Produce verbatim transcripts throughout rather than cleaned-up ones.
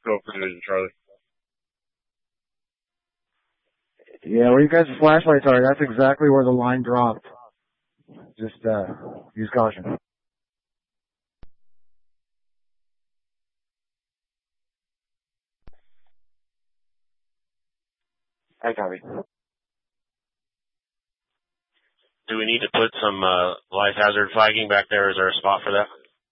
Go for Division Charlie. Yeah, where you guys' flashlights are, that's exactly where the line dropped. Just, uh, use caution. I copy. Do we need to put some uh, life hazard flagging back there? Is there a spot for that?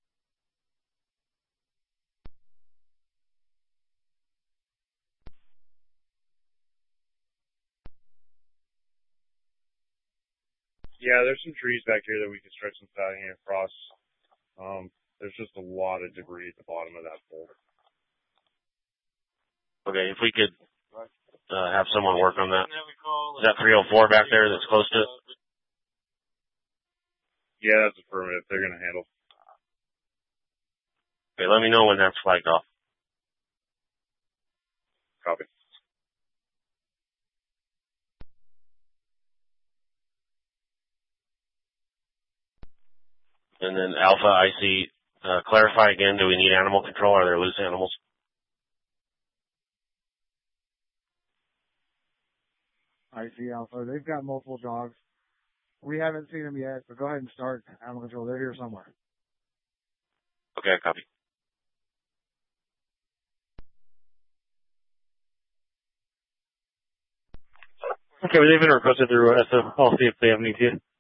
Yeah, there's some trees back here that we can stretch some siding across. Um, there's just a lot of debris at the bottom of that pole. Okay, if we could uh, have someone work on that. Is that three oh four back there that's close to it? Yeah, that's affirmative. They're going to handle. Okay, let me know when that's flagged off. Copy. And then Alpha, I see, uh, clarify again, do we need animal control? Are there loose animals? I see Alpha. They've got multiple dogs. We haven't seen them yet, but go ahead and start animal control. They're here somewhere. Okay, copy. Okay, well, they've been requested through S O. I'll see if they have any to you.